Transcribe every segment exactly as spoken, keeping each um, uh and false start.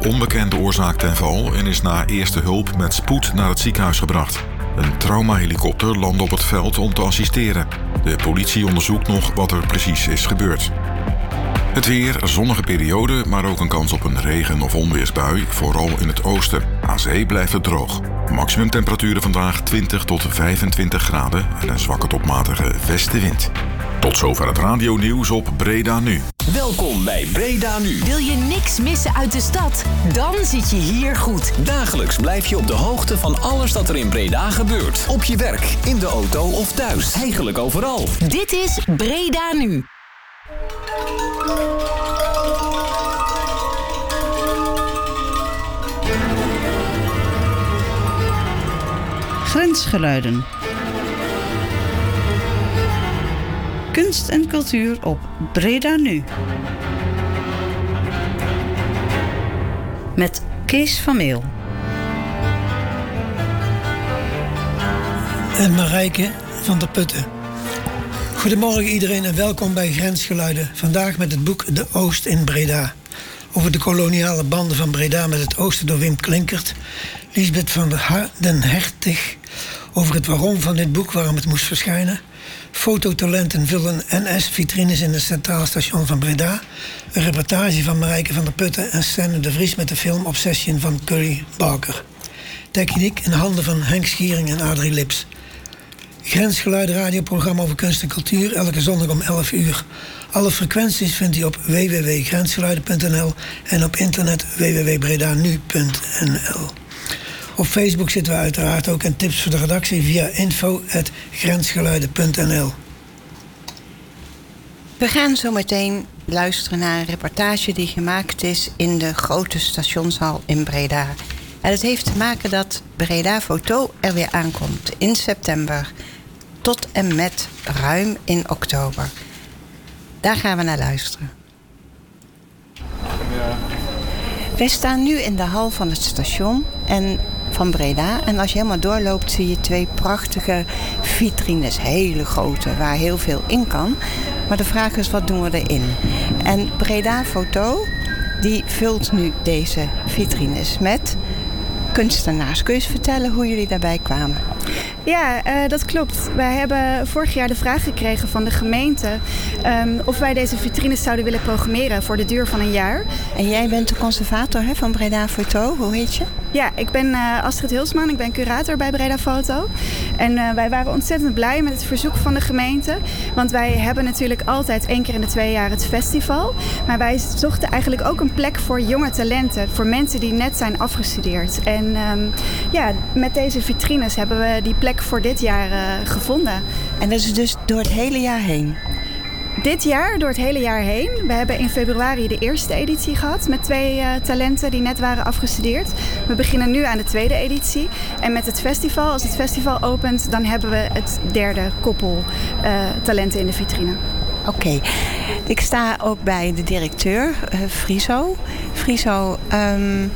onbekende oorzaak ten val en is na eerste hulp met spoed naar het ziekenhuis gebracht. Een traumahelikopter landde op het veld om te assisteren. De politie onderzoekt nog wat er precies is gebeurd. Het weer, zonnige periode, maar ook een kans op een regen- of onweersbui, vooral in het oosten. Aan zee blijft het droog. Maximumtemperaturen vandaag twintig tot vijfentwintig graden en een zwakke tot matige westenwind. Tot zover het radionieuws op Breda Nu. Welkom bij Breda Nu. Wil je niks missen uit de stad? Dan zit je hier goed. Dagelijks blijf je op de hoogte van alles dat er in Breda gebeurt. Op je werk, in de auto of thuis. Eigenlijk overal. Dit is Breda Nu. Grensgeluiden. Kunst en cultuur op Breda Nu. Met Kees van Meel. En Marijke van der Putten. Goedemorgen iedereen en welkom bij Grensgeluiden. Vandaag met het boek De Oost in Breda. Over de koloniale banden van Breda met het oosten door Wim Klinkert. Lisbeth van den Hertig over het waarom van dit boek, waarom het moest verschijnen. Fototalenten vullen N S-vitrines in het Centraal Station van Breda. Een reportage van Marijke van der Putten en Stenne de Vries met de film Obsession van Curry Barker. Techniek in handen van Henk Schiering en Adrie Lips. Grensgeluiden radioprogramma over kunst en cultuur, elke zondag om elf uur. Alle frequenties vindt u op w w w punt grensgeluiden punt n l en op internet w w w punt bredanu punt n l. Op Facebook zitten we uiteraard ook en tips voor de redactie via info at grensgeluiden punt n l. We gaan zo meteen luisteren naar een reportage die gemaakt is in de grote stationshal in Breda. En het heeft te maken dat Breda Foto er weer aankomt in september tot en met ruim in oktober. Daar gaan we naar luisteren. Wij staan nu in de hal van het station en van Breda. En als je helemaal doorloopt zie je twee prachtige vitrines, hele grote, waar heel veel in kan. Maar de vraag is, wat doen we erin? En Breda Foto, die vult nu deze vitrines met kunstenaars. Kun je eens vertellen hoe jullie daarbij kwamen? Ja, uh, dat klopt. Wij hebben vorig jaar de vraag gekregen van de gemeente um, of wij deze vitrines zouden willen programmeren voor de duur van een jaar. En jij bent de conservator hè, van Breda Foto. Hoe heet je? Ja, ik ben uh, Astrid Hilsman. Ik ben curator bij Breda Foto. En uh, wij waren ontzettend blij met het verzoek van de gemeente. Want wij hebben natuurlijk altijd één keer in de twee jaar het festival. Maar wij zochten eigenlijk ook een plek voor jonge talenten. Voor mensen die net zijn afgestudeerd. En um, ja, met deze vitrines hebben we die plek voor dit jaar uh, gevonden. En dat is dus door het hele jaar heen? Dit jaar door het hele jaar heen. We hebben in februari de eerste editie gehad met twee uh, talenten die net waren afgestudeerd. We beginnen nu aan de tweede editie. En met het festival, als het festival opent, dan hebben we het derde koppel uh, talenten in de vitrine. Oké. Okay. Ik sta ook bij de directeur, uh, Friso. Friso, um,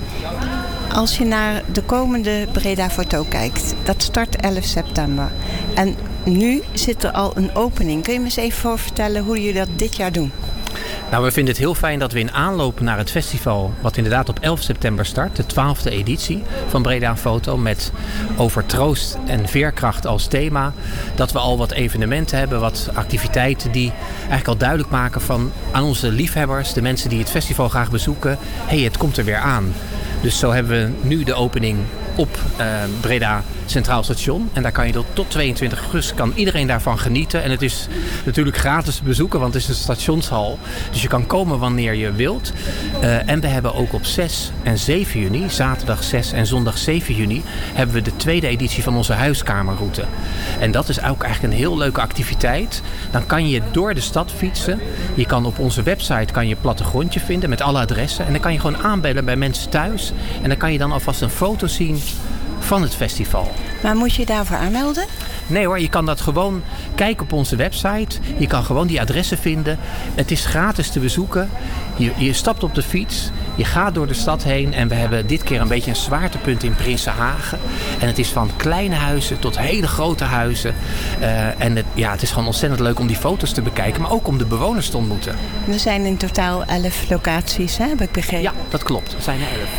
als je naar de komende Breda Foto kijkt, dat start elf september. En nu zit er al een opening. Kun je me eens even voor vertellen hoe jullie dat dit jaar doen? Nou, we vinden het heel fijn dat we in aanloop naar het festival, wat inderdaad op elf september start, de twaalfde editie van Breda Foto, met over troost en veerkracht als thema, dat we al wat evenementen hebben, wat activiteiten die eigenlijk al duidelijk maken van aan onze liefhebbers, de mensen die het festival graag bezoeken, hé, hey, het komt er weer aan. Dus zo hebben we nu de opening op uh, Breda Centraal Station. En daar kan je tot tweeëntwintig augustus kan iedereen daarvan genieten. En het is natuurlijk gratis te bezoeken, want het is een stationshal. Dus je kan komen wanneer je wilt. Uh, en we hebben ook op zes en zeven juni, zaterdag zes en zondag zeven juni, hebben we de tweede editie van onze huiskamerroute. En dat is ook eigenlijk een heel leuke activiteit. Dan kan je door de stad fietsen. Je kan op onze website kan je plattegrondje vinden met alle adressen. En dan kan je gewoon aanbellen bij mensen thuis. En dan kan je dan alvast een foto zien van het festival. Maar moet je daarvoor aanmelden? Nee hoor, je kan dat gewoon kijken op onze website. Je kan gewoon die adressen vinden. Het is gratis te bezoeken. Je, je stapt op de fiets. Je gaat door de stad heen. En we hebben dit keer een beetje een zwaartepunt in Prinsenhagen. En het is van kleine huizen tot hele grote huizen. Uh, en het, ja, het is gewoon ontzettend leuk om die foto's te bekijken. Maar ook om de bewoners te ontmoeten. Er zijn in totaal elf locaties, hè, heb ik begrepen. Ja, dat klopt. Er zijn er elf.